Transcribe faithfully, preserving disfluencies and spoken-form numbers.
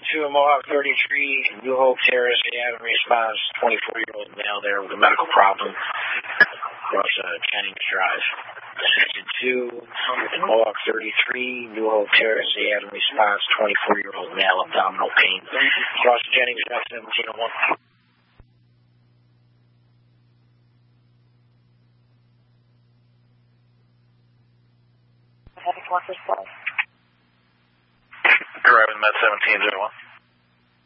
two in Mohawk thirty-three, New Hope Terrace, Adam response, twenty-four-year-old male there with a medical problem across uh, Jennings Drive. Section two in Mohawk thirty-three, New Hope Terrace, Adam response, twenty-four-year-old male, abdominal pain across Jennings Drive, seventeen oh one. Driving Med seventeen oh one.